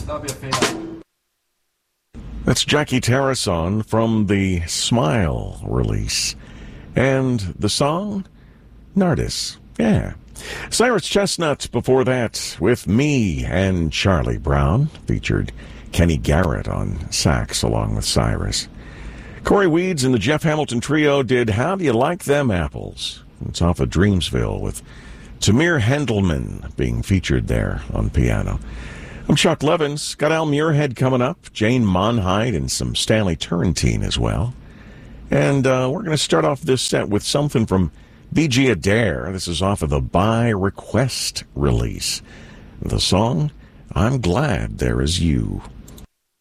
That'll be a fade out. That's Jackie Tarrason from the Smile release. And the song, Nardis. Yeah. Cyrus Chestnut before that with Me and Charlie Brown. Featured Kenny Garrett on sax along with Cyrus. Corey Weeds and the Jeff Hamilton Trio did How Do You Like Them Apples? It's off of Dreamsville with Tamir Hendelman being featured there on piano. I'm Chuck Levins. Got Al Muirhead coming up, Jane Monheit, and some Stanley Turrentine as well. And we're going to start off this set with something from B.G. Adair. This is off of the By Request release. The song, I'm Glad There Is You.